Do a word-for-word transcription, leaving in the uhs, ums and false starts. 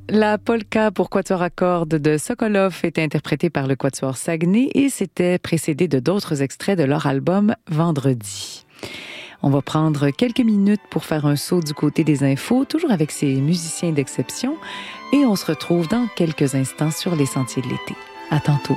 La polka pour quatuor à cordes de Sokolov était interprétée par le quatuor Saguenay et c'était précédé de d'autres extraits de leur album Vendredi. On va prendre quelques minutes pour faire un saut du côté des infos, toujours avec ces musiciens d'exception, et on se retrouve dans quelques instants sur les sentiers de l'été. À tantôt.